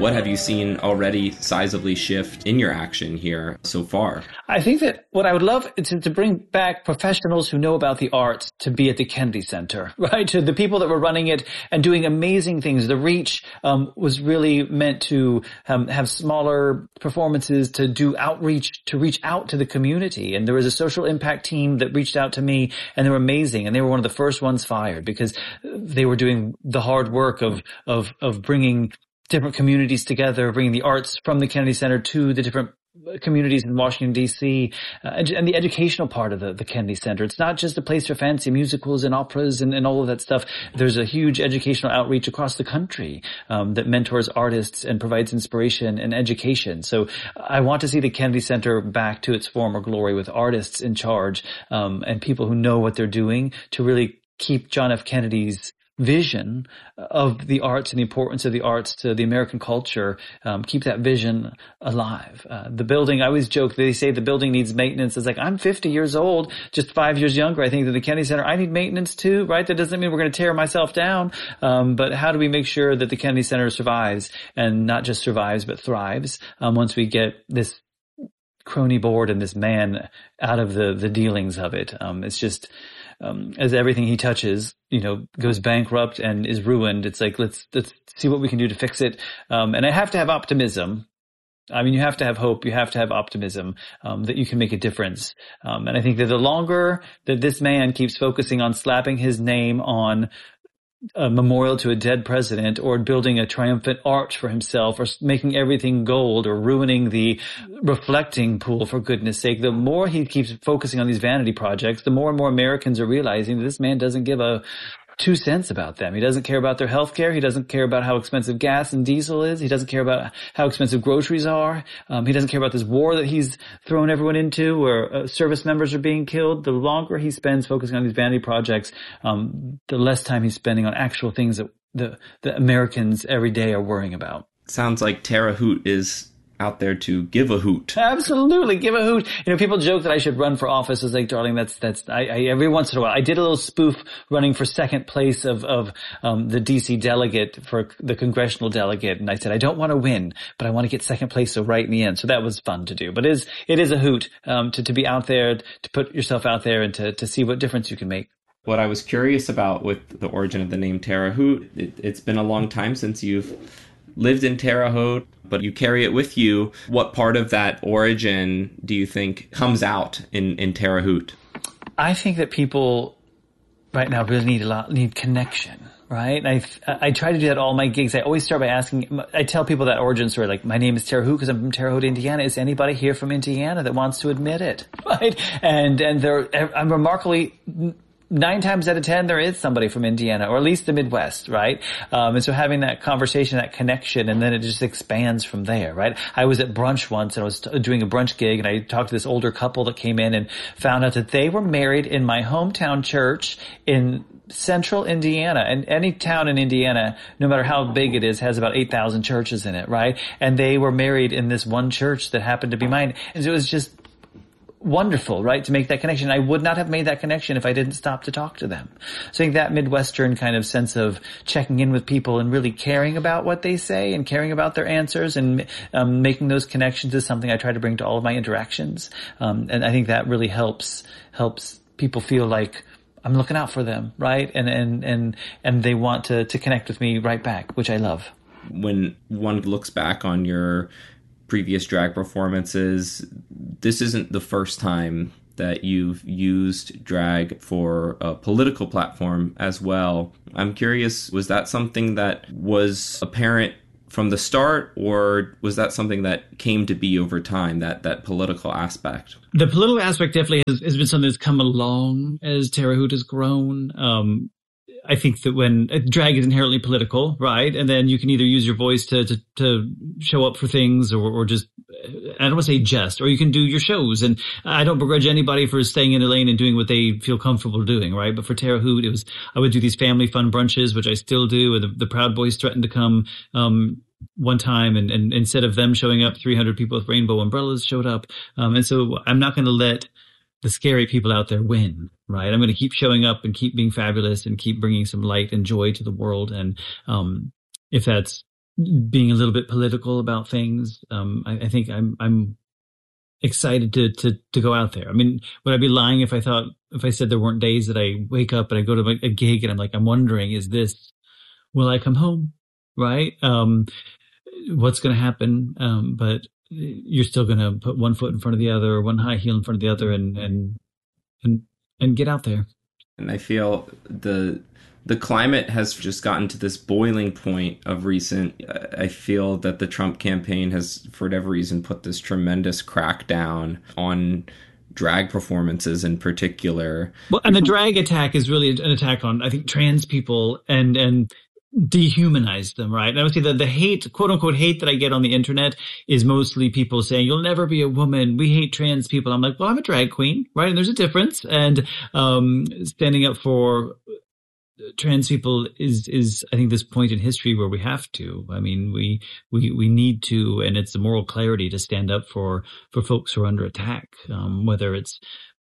What have you seen already sizably shift in your action here so far? I think that what I would love is to bring back professionals who know about the arts to be at the Kennedy Center, right? To the people that were running it and doing amazing things. The Reach was really meant to have smaller performances, to do outreach, to reach out to the community. And there was a social impact team that reached out to me, and they were amazing. And they were one of the first ones fired because they were doing the hard work of bringing different communities together, bringing the arts from the Kennedy Center to the different communities in Washington, D.C., and the educational part of the Kennedy Center. It's not just a place for fancy musicals and operas and all of that stuff. There's a huge educational outreach across the country that mentors artists and provides inspiration and education. So I want to see the Kennedy Center back to its former glory with artists in charge and people who know what they're doing to really keep John F. Kennedy's vision of the arts and the importance of the arts to the American culture, keep that vision alive. The building, I always joke, they say the building needs maintenance. It's like, I'm 50 years old, just 5 years younger. I think that the Kennedy Center, I need maintenance too, right? That doesn't mean we're going to tear myself down. But how do we make sure that the Kennedy Center survives, and not just survives, but thrives, once we get this crony board and this man out of the dealings of it? It's just, as everything he touches, goes bankrupt and is ruined. It's like, let's see what we can do to fix it. And I have to have optimism. I mean, you have to have hope. You have to have optimism, that you can make a difference. And I think that the longer that this man keeps focusing on slapping his name on a memorial to a dead president, or building a triumphant arch for himself, or making everything gold, or ruining the reflecting pool, for goodness sake, the more he keeps focusing on these vanity projects, the more and more Americans are realizing that this man doesn't give a 2 cents about them. He doesn't care about their health care. He doesn't care about how expensive gas and diesel is. He doesn't care about how expensive groceries are. He doesn't care about this war that he's thrown everyone into, where service members are being killed. The longer he spends focusing on these vanity projects, the less time he's spending on actual things that the Americans every day are worrying about. Sounds like Terre Haute is out there to give a hoot. Absolutely, give a hoot. People joke that I should run for office. It's like, darling, I every once in a while, I did a little spoof running for second place of the DC delegate, for the congressional delegate. And I said, I don't want to win, but I want to get second place, so right in the end. So that was fun to do. But it is a hoot, to be out there, to put yourself out there, and to see what difference you can make. What I was curious about with the origin of the name Terre Haute, it's been a long time since you've lived in Terre Haute, but you carry it with you. What part of that origin do you think comes out in Terre Haute? I think that people right now really need connection, right? I try to do that at all my gigs. I always start by asking, I tell people that origin story, like, my name is Terre Haute because I'm from Terre Haute, Indiana. Is anybody here from Indiana that wants to admit it? Right? And I'm remarkably, 9 times out of 10, there is somebody from Indiana, or at least the Midwest, right? And so having that conversation, that connection, and then it just expands from there, right? I was at brunch once, and I was doing a brunch gig, and I talked to this older couple that came in and found out that they were married in my hometown church in central Indiana. And any town in Indiana, no matter how big it is, has about 8,000 churches in it, right? And they were married in this one church that happened to be mine. And so it was just wonderful, right, to make that connection. I would not have made that connection if I didn't stop to talk to them. So I think that Midwestern kind of sense of checking in with people and really caring about what they say and caring about their answers and making those connections is something I try to bring to all of my interactions. And I think that really helps people feel like I'm looking out for them, right? And they want to connect with me right back, which I love. When one looks back on your previous drag performances, this isn't the first time that you've used drag for a political platform as well. I'm curious, was that something that was apparent from the start, or was that something that came to be over time, that political aspect? The political aspect definitely has been something that's come along as Terre Haute has grown. I think that when drag is inherently political, right? And then you can either use your voice to show up for things or just, I don't want to say jest, or you can do your shows. And I don't begrudge anybody for staying in their lane and doing what they feel comfortable doing, right? But for Terre Haute, I would do these family fun brunches, which I still do. And the Proud Boys threatened to come, one time, and instead of them showing up, 300 people with rainbow umbrellas showed up. And so I'm not going to let the scary people out there win, right? I'm going to keep showing up and keep being fabulous and keep bringing some light and joy to the world. And if that's being a little bit political about things. I think I'm excited to go out there. I mean, would I be lying if I said there weren't days that I wake up and I go to a gig and I'm wondering, will I come home? Right? What's going to happen? But you're still going to put one foot in front of the other, or one high heel in front of the other, and get out there. And I feel the climate has just gotten to this boiling point of recent. I feel that the Trump campaign has, for whatever reason, put this tremendous crackdown on drag performances in particular. Well, and the drag attack is really an attack on, I think, trans people and dehumanize them, right? And I would say that the hate, quote unquote hate that I get on the internet is mostly people saying, you'll never be a woman. We hate trans people. I'm like, well, I'm a drag queen, right? And there's a difference. And, standing up for trans people is, I think, this point in history where we have to. I mean, we need to, and it's the moral clarity to stand up for folks who are under attack, whether it's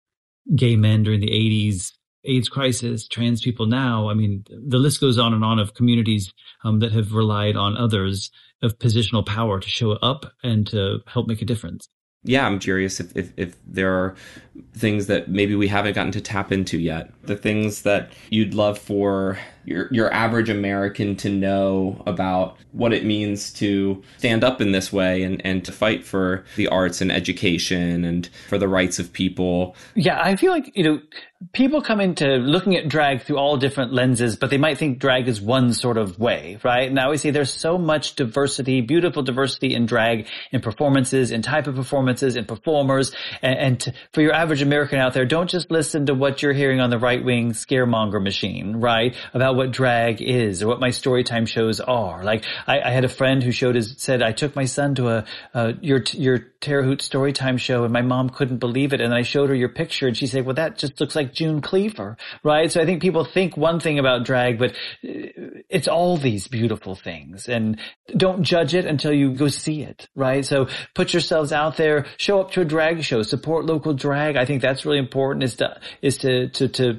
gay men during the 80s, AIDS crisis, trans people now. I mean, the list goes on and on of communities that have relied on others of positional power to show up and to help make a difference. Yeah, I'm curious if there are things that maybe we haven't gotten to tap into yet. The things that you'd love for your average American to know about what it means to stand up in this way and to fight for the arts and education and for the rights of people. Yeah, I feel like, people come into looking at drag through all different lenses, but they might think drag is one sort of way, right? And I always say there's so much diversity, beautiful diversity in drag, in performances, in type of performances, in performers. For your average American out there, don't just listen to what you're hearing on the right-wing scaremonger machine, right? About what drag is or what my storytime shows are. Like, I had a friend who said, I took my son to your Tara Hoot Storytime show and my mom couldn't believe it. And I showed her your picture and she said, well, that just looks like June Cleaver, right? So I think people think one thing about drag, but it's all these beautiful things, and don't judge it until you go see it, right? So put yourselves out there, show up to a drag show, support local drag. I think that's really important, is to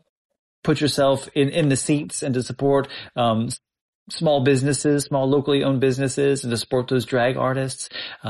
put yourself in the seats and to support, small businesses, small locally owned businesses, and to support those drag artists.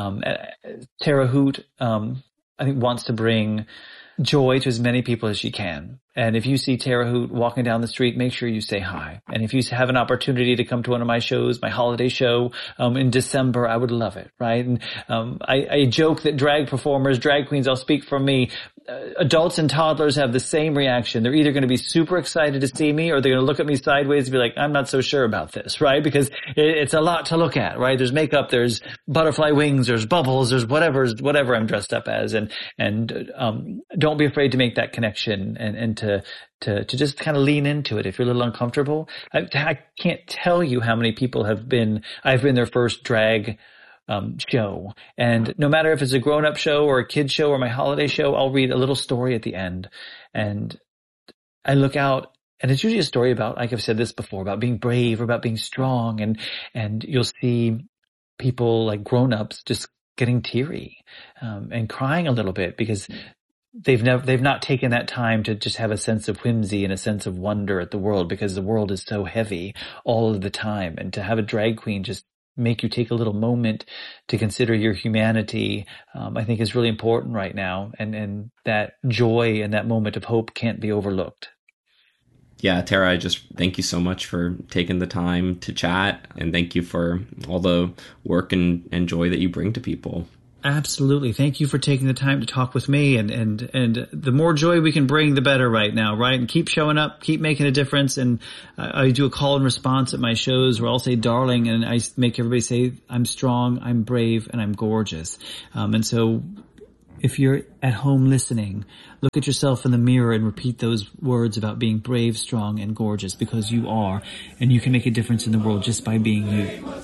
Tara Hoot, I think, wants to bring joy to as many people as she can. And if you see Tara Hoot walking down the street, make sure you say hi. And if you have an opportunity to come to one of my shows, my holiday show, in December, I would love it, right? And, I joke that drag performers, drag queens, I'll speak for me, adults and toddlers have the same reaction. They're either going to be super excited to see me, or they're going to look at me sideways and be like, I'm not so sure about this, right? Because it's a lot to look at, right? There's makeup, there's butterfly wings, there's bubbles, there's whatever I'm dressed up as. And don't be afraid to make that connection and to just kind of lean into it if you're a little uncomfortable. I can't tell you how many people I've been their first drag show. And no matter if it's a grown-up show or a kid show or my holiday show, I'll read a little story at the end. And I look out, and it's usually a story about, like I've said this before, about being brave or about being strong. And you'll see people, like grown-ups, just getting teary and crying a little bit because they've not taken that time to just have a sense of whimsy and a sense of wonder at the world, because the world is so heavy all of the time. And to have a drag queen just make you take a little moment to consider your humanity, I think is really important right now. And that joy and that moment of hope can't be overlooked. Yeah, Tara, I just thank you so much for taking the time to chat, and thank you for all the work and joy that you bring to people. Absolutely. Thank you for taking the time to talk with me, and the more joy we can bring, the better right now, right? And keep showing up, keep making a difference. And I do a call and response at my shows where I'll say darling, and I make everybody say, I'm strong, I'm brave, and I'm gorgeous. And so if you're at home listening, look at yourself in the mirror and repeat those words about being brave, strong, and gorgeous, because you are, and you can make a difference in the world just by being you.